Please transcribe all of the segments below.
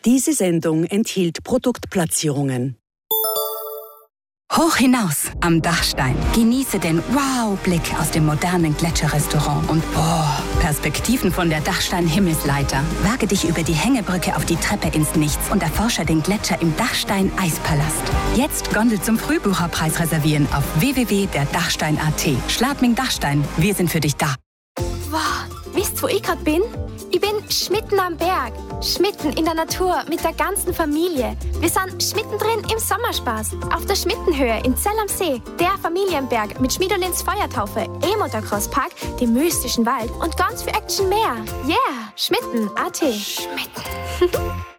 Diese Sendung enthielt Produktplatzierungen. Hoch hinaus am Dachstein. Genieße den Wow-Blick aus dem modernen Gletscherrestaurant und Perspektiven von der Dachstein-Himmelsleiter. Wage dich über die Hängebrücke auf die Treppe ins Nichts und erforsche den Gletscher im Dachstein-Eispalast. Jetzt Gondel zum Frühbucherpreis reservieren auf www.derdachstein.at. Schladming Dachstein, wir sind für dich da. Wow, wisst ihr, wo ich gerade bin? Ich bin schmitten am Berg, schmitten in der Natur mit der ganzen Familie. Wir sind schmittendrin im Sommerspaß, auf der Schmittenhöhe in Zell am See, der Familienberg mit Schmiedolins Feuertaufe, E-Motocross-Park, dem mystischen Wald und ganz viel Action mehr. Yeah, Schmitten.at. Schmitten.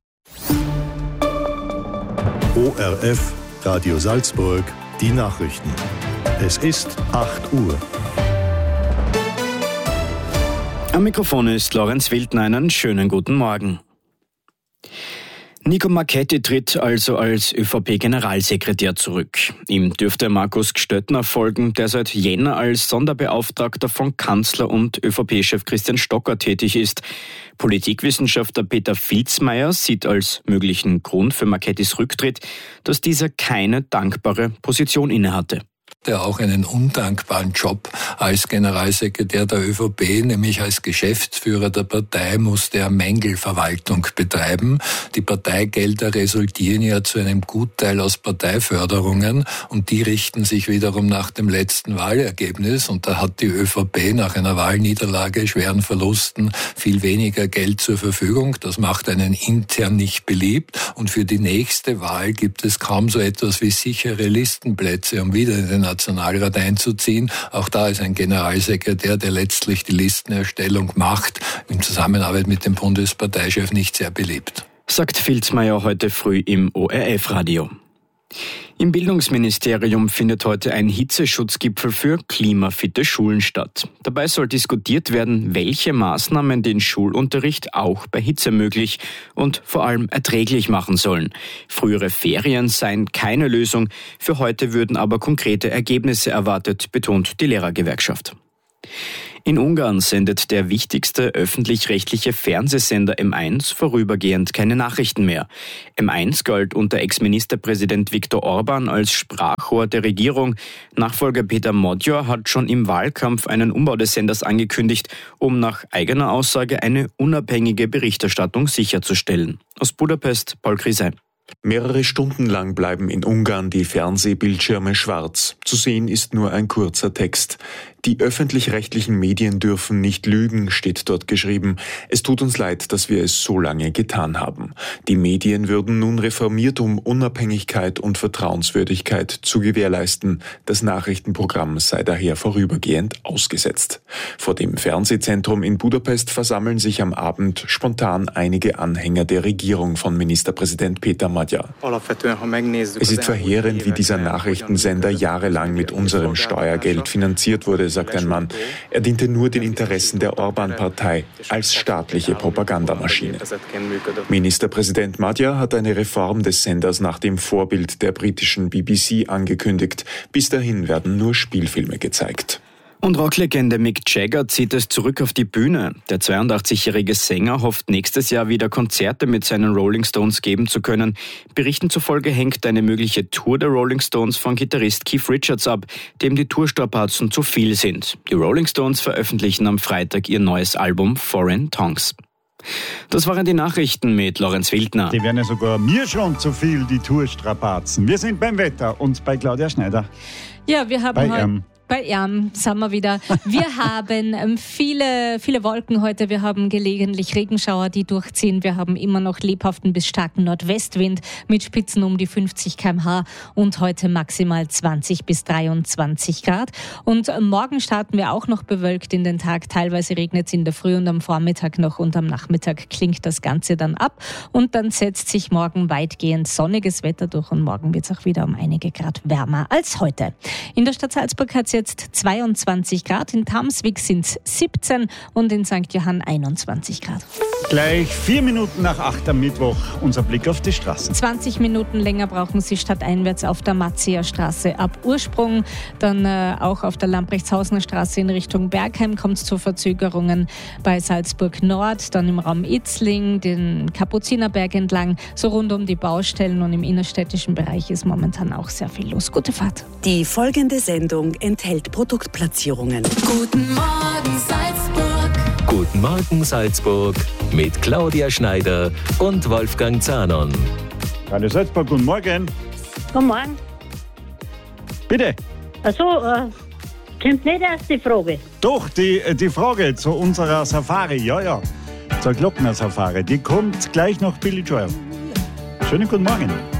ORF, Radio Salzburg, die Nachrichten. Es ist 8 Uhr. Am Mikrofon ist Lorenz Wildner. Einen schönen guten Morgen. Nico Marchetti tritt also als ÖVP-Generalsekretär zurück. Ihm dürfte Markus Gstöttner folgen, der seit Jänner als Sonderbeauftragter von Kanzler und ÖVP-Chef Christian Stocker tätig ist. Politikwissenschaftler Peter Filzmeier sieht als möglichen Grund für Marchettis Rücktritt, dass dieser keine dankbare Position innehatte. Der auch einen undankbaren Job als Generalsekretär der ÖVP, nämlich als Geschäftsführer der Partei, musste er Mängelverwaltung betreiben. Die Parteigelder resultieren ja zu einem Gutteil aus Parteiförderungen und die richten sich wiederum nach dem letzten Wahlergebnis und da hat die ÖVP nach einer Wahlniederlage, schweren Verlusten viel weniger Geld zur Verfügung. Das macht einen intern nicht beliebt und für die nächste Wahl gibt es kaum so etwas wie sichere Listenplätze, um wieder in den Nationalrat einzuziehen. Auch da ist ein Generalsekretär, der letztlich die Listenerstellung macht, in Zusammenarbeit mit dem Bundesparteichef nicht sehr beliebt. Sagt Filzmeier heute früh im ORF-Radio. Im Bildungsministerium findet heute ein Hitzeschutzgipfel für klimafitte Schulen statt. Dabei soll diskutiert werden, welche Maßnahmen den Schulunterricht auch bei Hitze möglich und vor allem erträglich machen sollen. Frühere Ferien seien keine Lösung, für heute würden aber konkrete Ergebnisse erwartet, betont die Lehrergewerkschaft. In Ungarn sendet der wichtigste öffentlich-rechtliche Fernsehsender M1 vorübergehend keine Nachrichten mehr. M1 galt unter Ex-Ministerpräsident Viktor Orban als Sprachrohr der Regierung. Nachfolger Peter Modjor hat schon im Wahlkampf einen Umbau des Senders angekündigt, um nach eigener Aussage eine unabhängige Berichterstattung sicherzustellen. Aus Budapest, Paul Krise. Mehrere Stunden lang bleiben in Ungarn die Fernsehbildschirme schwarz. Zu sehen ist nur ein kurzer Text. Die öffentlich-rechtlichen Medien dürfen nicht lügen, steht dort geschrieben. Es tut uns leid, dass wir es so lange getan haben. Die Medien würden nun reformiert, um Unabhängigkeit und Vertrauenswürdigkeit zu gewährleisten. Das Nachrichtenprogramm sei daher vorübergehend ausgesetzt. Vor dem Fernsehzentrum in Budapest versammeln sich am Abend spontan einige Anhänger der Regierung von Ministerpräsident Peter Magyar. Es ist verheerend, wie dieser Nachrichtensender jahrelang mit unserem Steuergeld finanziert wurde, sagt ein Mann. Er diente nur den Interessen der Orban-Partei als staatliche Propagandamaschine. Ministerpräsident Magyar hat eine Reform des Senders nach dem Vorbild der britischen BBC angekündigt. Bis dahin werden nur Spielfilme gezeigt. Und Rocklegende Mick Jagger zieht es zurück auf die Bühne. Der 82-jährige Sänger hofft nächstes Jahr wieder Konzerte mit seinen Rolling Stones geben zu können. Berichten zufolge hängt eine mögliche Tour der Rolling Stones von Gitarrist Keith Richards ab, dem die Tourstrapazen zu viel sind. Die Rolling Stones veröffentlichen am Freitag ihr neues Album Foreign Tongues. Das waren die Nachrichten mit Lorenz Wildner. Die werden ja sogar mir schon zu viel, die Tourstrapazen. Wir sind beim Wetter und bei Claudia Schneider. Ja, wir haben heute... Bei Jan sind wir wieder. Wir haben viele Wolken heute. Wir haben gelegentlich Regenschauer, die durchziehen. Wir haben immer noch lebhaften bis starken Nordwestwind mit Spitzen um die 50 km/h und heute maximal 20 bis 23 Grad. Und morgen starten wir auch noch bewölkt in den Tag. Teilweise regnet es in der Früh und am Vormittag noch und am Nachmittag klingt das Ganze dann ab. Und dann setzt sich morgen weitgehend sonniges Wetter durch und morgen wird es auch wieder um einige Grad wärmer als heute. In der Stadt Salzburg hat es jetzt 22 Grad, in Tamswig sind es 17 und in St. Johann 21 Grad. Gleich 4 Minuten nach 8 am Mittwoch unser Blick auf die Straßen. 20 Minuten länger brauchen Sie stadteinwärts auf der Matzieher Straße ab Ursprung. Dann auch auf der Lamprechtshausener Straße in Richtung Bergheim kommt es zu Verzögerungen bei Salzburg Nord, dann im Raum Itzling, den Kapuzinerberg entlang, so rund um die Baustellen und im innerstädtischen Bereich ist momentan auch sehr viel los. Gute Fahrt. Die folgende Sendung enthält Produktplatzierungen. Guten Morgen Salzburg. Guten Morgen Salzburg mit Claudia Schneider und Wolfgang Zahnon. Radio Salzburg, guten Morgen. Guten Morgen. Bitte. Also, kommt nicht erst die Frage. Doch, die Frage zu unserer Safari, ja, zur Glockner Safari, die kommt gleich nach Billy Joel. Schönen guten Morgen.